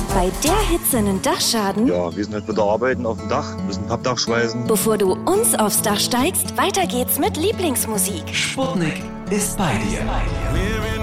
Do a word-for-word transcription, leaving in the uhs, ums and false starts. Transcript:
Bei der Hitze einen Dachschaden? Ja, wir sind halt wieder arbeiten auf dem Dach, müssen Pappdach schweißen. Bevor du uns aufs Dach steigst, weiter geht's mit Lieblingsmusik. Sputnik ist bei dir.